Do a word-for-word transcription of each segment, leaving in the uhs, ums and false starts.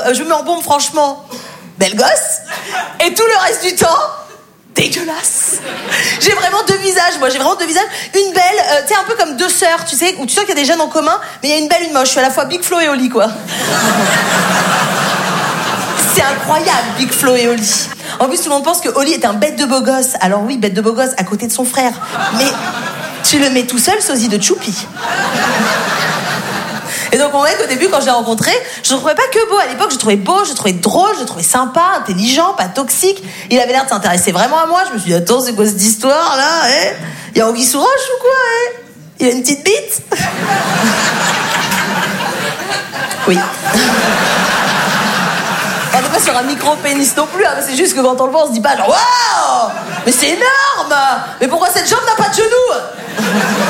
euh, je me mets en bombe, franchement, belle gosse. Et tout le reste du temps, dégueulasse. J'ai vraiment deux visages, moi, j'ai vraiment deux visages. Une belle, euh, tu sais, un peu comme deux sœurs, tu sais, où tu sens qu'il y a des gènes en commun, mais il y a une belle, une moche. Je suis à la fois Big Flo et Oli, quoi. C'est incroyable, Big Flo et Oli. En plus, tout le monde pense que Oli est un bête de beau gosse. Alors oui, bête de beau gosse, à côté de son frère. Mais tu le mets tout seul, sosie de Choupi. Et donc mon mec, au début, quand je l'ai rencontré, je ne trouvais pas que beau. À l'époque, je le trouvais beau, je le trouvais drôle, je le trouvais sympa, intelligent, pas toxique. Il avait l'air de s'intéresser vraiment à moi. Je me suis dit, attends, c'est quoi cette histoire, là, hein? Il y a Anguille sous roche ou quoi, hein? Il a une petite bite? Oui. On n'est pas sur un micro-pénis non plus, hein, c'est juste que quand on le voit, on se dit pas genre, waouh! Mais c'est énorme! Mais pourquoi cette jambe n'a pas de genoux?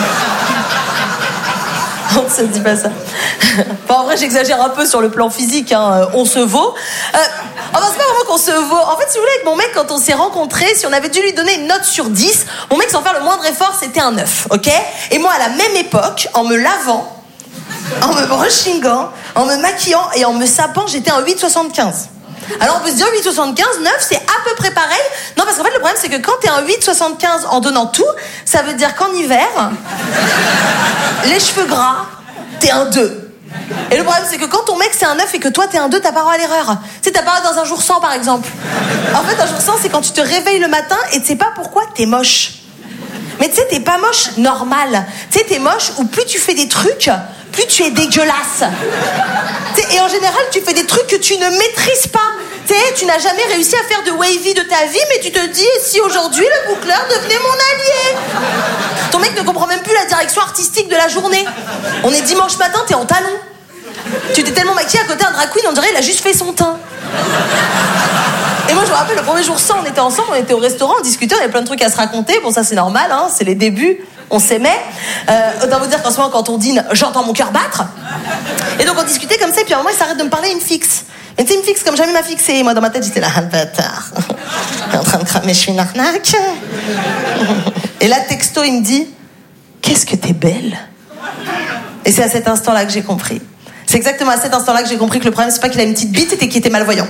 On ne se dit pas ça. Enfin, en vrai, j'exagère un peu sur le plan physique, hein. On se vaut. Euh, enfin, c'est pas vraiment qu'on se vaut. En fait, si vous voulez, avec mon mec, quand on s'est rencontrés, si on avait dû lui donner une note sur dix, mon mec, sans faire le moindre effort, c'était un neuf, ok? Et moi, à la même époque, en me lavant, en me brushingant, en me maquillant et en me sapant, j'étais un huit virgule soixante-quinze. Alors on peut se dire huit virgule soixante-quinze, neuf, c'est à peu près pareil. Non, parce qu'en fait le problème c'est que quand t'es un huit virgule soixante-quinze en donnant tout, ça veut dire qu'en hiver, les cheveux gras, t'es un deux. Et le problème c'est que quand ton mec c'est un neuf et que toi t'es un deux, t'as pas droit à l'erreur. Tu sais, t'as pas droit dans un jour sans par exemple. En fait un jour sans, c'est quand tu te réveilles le matin et tu sais pas pourquoi t'es moche. Mais tu sais, t'es pas moche normal. Tu sais, t'es moche où plus tu fais des trucs, plus tu es dégueulasse. T'sais, et en général, tu fais des trucs que tu ne maîtrises pas. T'sais, tu n'as jamais réussi à faire de wavy de ta vie, mais tu te dis, si aujourd'hui le boucleur devenait mon allié? Ton mec ne comprend même plus la direction artistique de la journée. On est dimanche matin, t'es en talons. Tu t'es tellement maquillée à côté d'un drag queen, on dirait il a juste fait son teint. Et moi je me rappelle le premier jour sans, on était ensemble, on était au restaurant, on discutait, on avait plein de trucs à se raconter. Bon, ça c'est normal, hein, c'est les débuts, on s'aimait. Euh, autant vous dire qu'en ce moment quand on dîne, j'entends mon cœur battre. Et donc on discutait comme ça, et puis à un moment il s'arrête de me parler, il me fixe. Mais tu sais, il me fixe comme jamais il m'a fixé. Moi dans ma tête j'étais là, ah bâtard, en train de cramer, je suis une arnaque. Et là texto il me dit, qu'est-ce que t'es belle. Et c'est à cet instant-là que j'ai compris. C'est exactement à cet instant-là que j'ai compris que le problème c'est pas qu'il a une petite bite, c'était qu'il était malvoyant.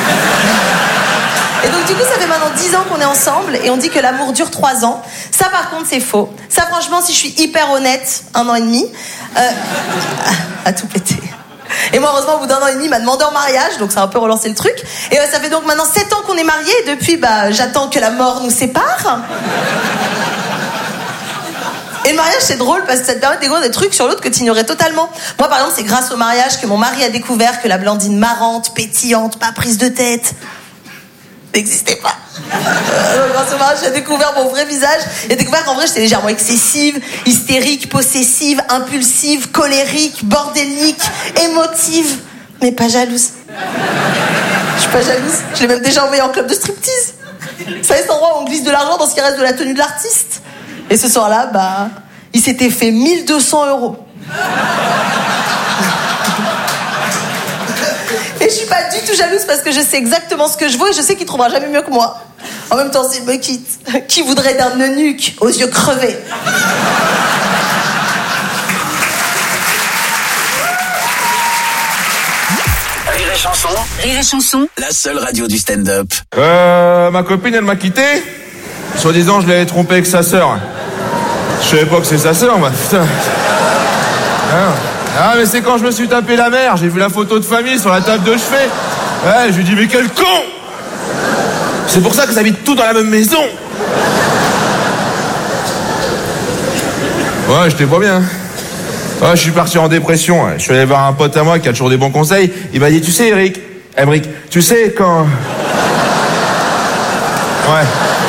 Et donc du coup ça fait maintenant dix ans qu'on est ensemble et on dit que l'amour dure trois ans. Ça par contre c'est faux. Ça franchement si je suis hyper honnête, un an et demi, euh, à tout péter. Et moi heureusement au bout d'un an et demi il m'a demandé en mariage, donc ça a un peu relancé le truc. Et euh, ça fait donc maintenant sept ans qu'on est mariés et depuis bah j'attends que la mort nous sépare. Et le mariage, c'est drôle parce que ça te permet de découvrir des trucs sur l'autre que tu ignorais totalement. Moi, par exemple, c'est grâce au mariage que mon mari a découvert que la Blandine marrante, pétillante, pas prise de tête, n'existait pas. Euh, grâce au mariage, j'ai découvert mon vrai visage. J'ai découvert qu'en vrai, j'étais légèrement excessive, hystérique, possessive, impulsive, colérique, bordélique, émotive, mais pas jalouse. Je suis pas jalouse. Je l'ai même déjà envoyé en club de striptease. Vous savez, cet endroit où on glisse de l'argent dans ce qui reste de la tenue de l'artiste. Et ce soir-là, bah, il s'était fait mille deux cents euros. Et je suis pas du tout jalouse parce que je sais exactement ce que je vaux et je sais qu'il trouvera jamais mieux que moi. En même temps, s'il me quitte, qui voudrait d'un eunuque aux yeux crevés? Rire et chanson. Rire et chanson. La seule radio du stand-up. Euh, ma copine, elle m'a quitté. Soi-disant, je l'avais trompé avec sa sœur. Je savais pas que c'est sa sœur, moi. Putain. Ah. ah, mais c'est quand je me suis tapé la mère. J'ai vu la photo de famille sur la table de chevet. Ouais, je lui ai dit, mais quel con! C'est pour ça que ça habite tout dans la même maison. Ouais, j'étais pas bien. Ouais, je suis parti en dépression. Je suis allé voir un pote à moi qui a toujours des bons conseils. Il m'a dit, tu sais, Eric, Emric, tu sais quand... Ouais.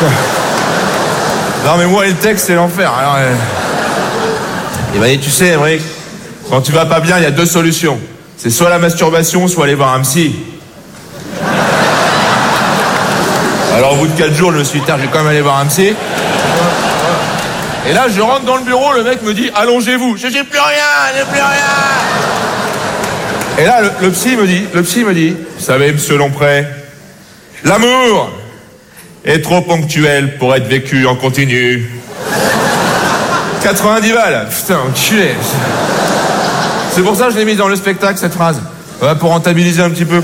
Non mais moi le texte c'est l'enfer. Alors, euh... il m'a dit, tu sais Emric, quand tu vas pas bien il y a deux solutions. C'est soit la masturbation, soit aller voir un psy. Alors au bout de quatre jours je me suis dit, je vais quand même aller voir un psy. Et là je rentre dans le bureau, le mec me dit, allongez-vous. Je j'ai plus rien, j'ai plus rien. Et là le, le psy me dit, le psy me dit, vous savez monsieur Lompré, l'amour est trop ponctuel pour être vécu en continu. quatre-vingt-dix balles. Putain, enculé. C'est pour ça que je l'ai mis dans le spectacle, cette phrase. Ouais, pour rentabiliser un petit peu.